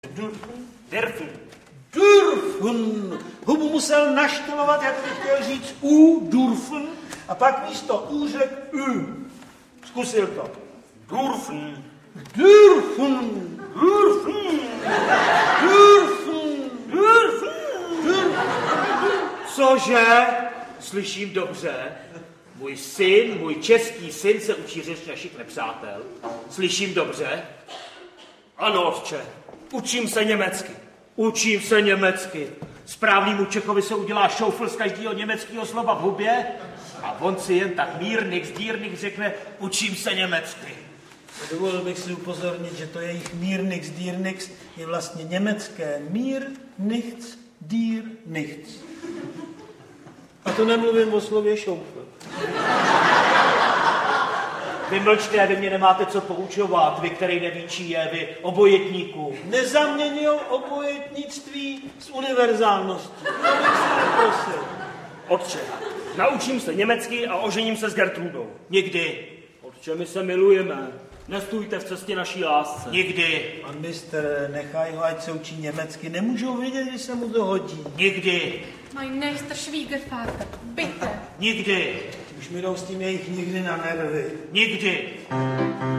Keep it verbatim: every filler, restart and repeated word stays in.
Dürfen? Dürfen. Dürfen. Hubu musel naštelovat, jak by chtěl říct u, dürfen, a pak místo u řekl ü. Zkusil to. Dürfen. Dürfen. Dürfen. Dürfen. Dürfen. Cože? Slyším dobře. Můj syn, můj český syn se učí řeč našich nepřátel. Slyším dobře? Ano, otče. Učím se německy. Učím se německy. Správnýmu Čechovi se udělá šoufl z každého německého slova v hubě a on si jen tak mírnix, dírnix řekne, učím se německy. Dovolil bych si upozornit, že to jejich mírnix, dírnix je vlastně německé mír, nichts, dír, nichts. A to nemluvím o slově šoufl. Vy mlčte, vy mě nemáte co poučovat, vy, který neví, čí je, vy obojetníků. Nezaměnil obojetnictví s univerzálností. To bych se neprosil. Otče, naučím se německy a ožením se s Gertrudou. Nikdy. Otče, my se milujeme. Nestůjte v cestě naší lásce. Nikdy. Pan mistr, nechaj ho, ať se učí německy. Nemůžou vědět, když se mu to hodí. Nikdy. Mein nächster Schwiegervater, bitte. Nikdy. Už mi jdou s tím jejich nikdy na nervy. Nikdy.